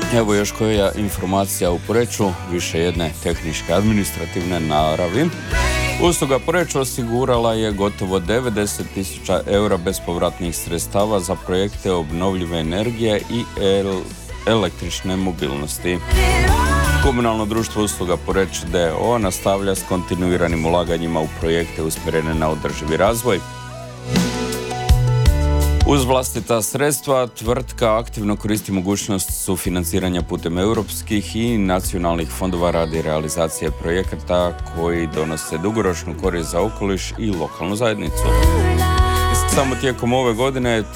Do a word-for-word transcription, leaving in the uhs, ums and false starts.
Evo još koja informacija u Poreču, više jedne tehničke administrativne naravi. Usluga Poreč osigurala je gotovo devedeset tisuća eura bespovratnih sredstava za projekte obnovljive energije i el- električne mobilnosti. Komunalno društvo usluga Poreč d o o nastavlja s kontinuiranim ulaganjima u projekte usmjerene na održivi razvoj. Uz vlastita sredstva, tvrtka aktivno koristi mogućnost sufinanciranja putem europskih i nacionalnih fondova radi realizacije projekata koji donose dugoročnu korist za okoliš i lokalnu zajednicu. Samo tijekom ove godine